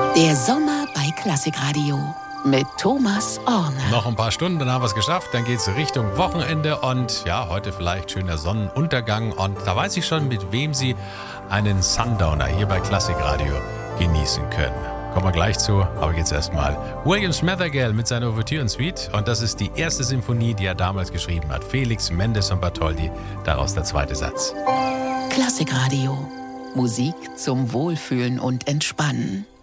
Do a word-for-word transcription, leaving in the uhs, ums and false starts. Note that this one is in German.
Der Sommer bei Klassikradio mit Thomas Orner. Noch ein paar Stunden, dann haben wir es geschafft. Dann geht es Richtung Wochenende und ja, heute vielleicht schöner Sonnenuntergang. Und da weiß ich schon, mit wem Sie einen Sundowner hier bei Klassikradio genießen können. Kommen wir gleich zu, aber jetzt erstmal William Smethurgell mit seiner Ouvertüren-Suite. Und das ist die erste Sinfonie, die er damals geschrieben hat. Felix Mendes und Bartholdy, daraus der zweite Satz. Klassikradio. Musik zum Wohlfühlen und Entspannen.